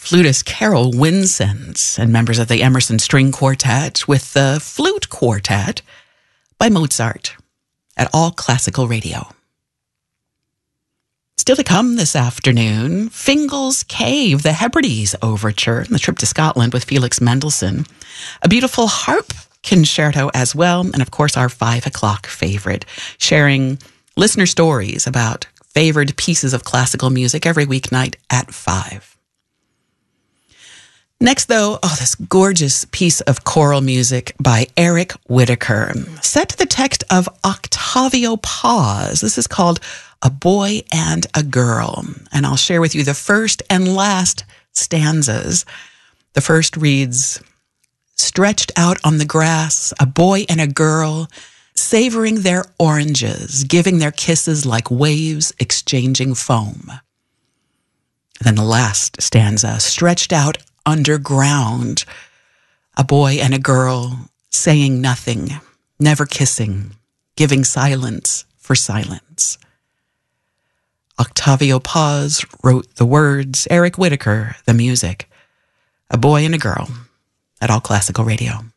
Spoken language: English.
flutist Carol Winsens and members of the Emerson String Quartet with the Flute Quartet by Mozart at All Classical Radio. Still to come this afternoon, Fingal's Cave, the Hebrides Overture, and the trip to Scotland with Felix Mendelssohn, a beautiful harp concerto as well, and of course our 5 o'clock favorite, sharing listener stories about favored pieces of classical music every weeknight at 5. Next, though, this gorgeous piece of choral music by Eric Whitacre, set to the text of Octavio Paz. This is called A Boy and a Girl, and I'll share with you the first and last stanzas. The first reads, "Stretched out on the grass, a boy and a girl, savoring their oranges, giving their kisses like waves exchanging foam." Then the last stanza, "Stretched out underground, a boy and a girl, saying nothing, never kissing, giving silence for silence." Octavio Paz wrote the words, Eric Whitacre the music. A Boy and a Girl at All Classical Radio.